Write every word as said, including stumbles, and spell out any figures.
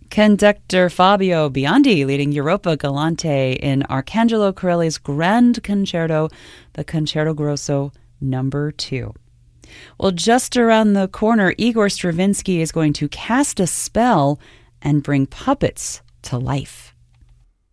Conductor Fabio Biondi leading Europa Galante in Arcangelo Corelli's Grand Concerto, the Concerto Grosso number two. Well, just around the corner, Igor Stravinsky is going to cast a spell and bring puppets to life.